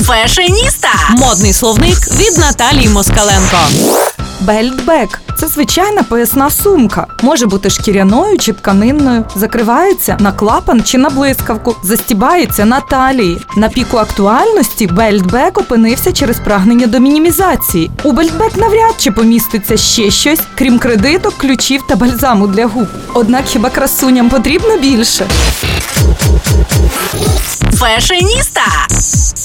Фешеніста. Модний словник від Наталії Москаленко. Бельтбек – це звичайна поясна сумка. Може бути шкіряною чи тканинною. Закривається на клапан чи на блискавку. Застібається на талії. На піку актуальності бельтбек опинився через прагнення до мінімізації. У бельтбек навряд чи поміститься ще щось, крім кредиток, ключів та бальзаму для губ. Однак хіба красуням потрібно більше? Фешеніста.